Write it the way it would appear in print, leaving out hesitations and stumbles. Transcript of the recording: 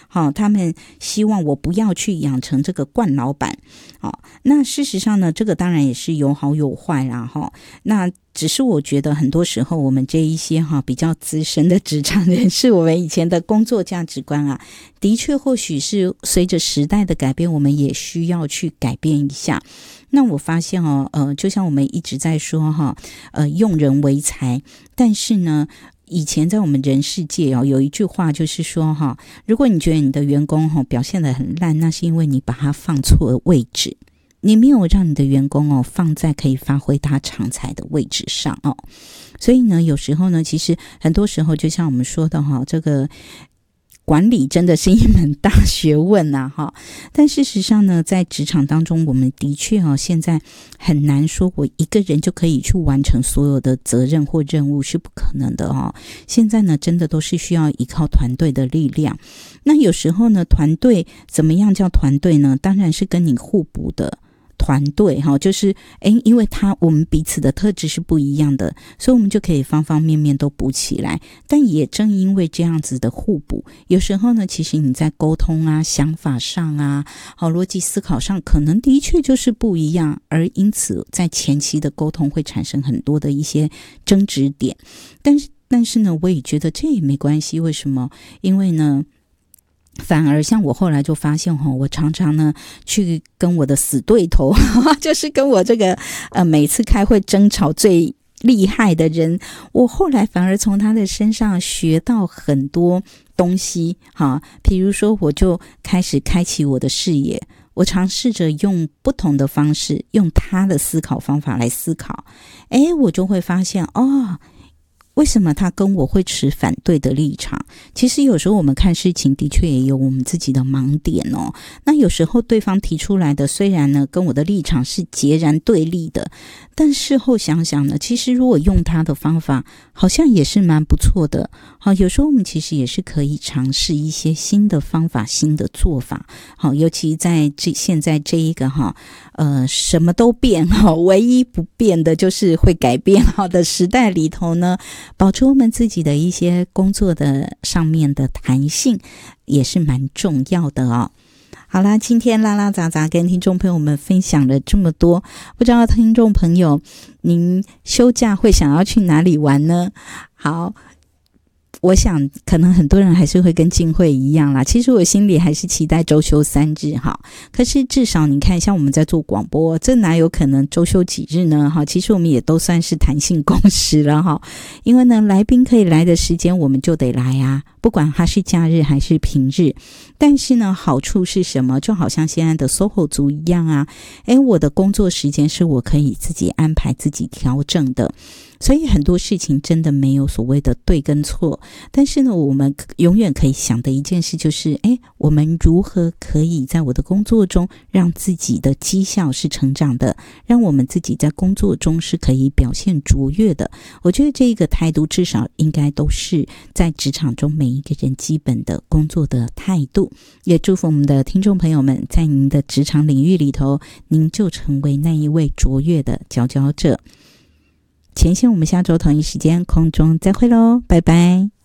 他们希望我不要去养成这个惯老板。那事实上呢，这个当然也是有好有坏啦。那只是我觉得很多时候我们这一些比较资深的职场人士，我们以前的工作价值观啊，的确或许是随着时代的改变，我们也需要去改变一下。那我发现就像我们一直在说用人为才，但是呢以前在我们人世界有一句话就是说如果你觉得你的员工表现得很烂，那是因为你把他放错了位置，你没有让你的员工放在可以发挥他长才的位置上所以呢有时候呢，其实很多时候就像我们说的这个管理真的是一门大学问啊但事实上呢，在职场当中，我们的确现在很难说我一个人就可以去完成所有的责任或任务，是不可能的现在呢，真的都是需要依靠团队的力量。那有时候呢，团队怎么样叫团队呢？当然是跟你互补的团队就是因为我们彼此的特质是不一样的，所以我们就可以方方面面都补起来。但也正因为这样子的互补，有时候呢，其实你在沟通啊、想法上啊、逻辑思考上，可能的确就是不一样，而因此在前期的沟通会产生很多的一些争执点。但是呢，我也觉得这也没关系。为什么？因为呢，反而像我后来就发现我常常呢去跟我的死对头就是跟我这个每次开会争吵最厉害的人，我后来反而从他的身上学到很多东西比如说我就开始开启我的视野，我尝试着用不同的方式，用他的思考方法来思考，我就会发现为什么他跟我会持反对的立场？其实有时候我们看事情的确也有我们自己的盲点那有时候对方提出来的虽然呢跟我的立场是截然对立的，但事后想想呢，其实如果用他的方法好像也是蛮不错的有时候我们其实也是可以尝试一些新的方法、新的做法尤其在现在这一个什么都变唯一不变的就是会改变的时代里头呢，保持我们自己的一些工作的上面的弹性也是蛮重要的好啦，今天拉拉杂杂跟听众朋友们分享了这么多，不知道听众朋友您休假会想要去哪里玩呢？好，我想可能很多人还是会跟静慧一样啦，其实我心里还是期待周休3日可是至少你看像我们在做广播，这哪有可能周休几日呢其实我们也都算是弹性工时了因为呢来宾可以来的时间我们就得来啊，不管它是假日还是平日。但是呢好处是什么？就好像现在的 SOHO 族一样啊，我的工作时间是我可以自己安排自己调整的，所以很多事情真的没有所谓的对跟错。但是呢我们永远可以想的一件事就是我们如何可以在我的工作中让自己的绩效是成长的，让我们自己在工作中是可以表现卓越的。我觉得这个态度至少应该都是在职场中每一个人基本的工作的态度。也祝福我们的听众朋友们在您的职场领域里头，您就成为那一位卓越的佼佼者。前线我们下周同一时间空中再会咯，拜拜。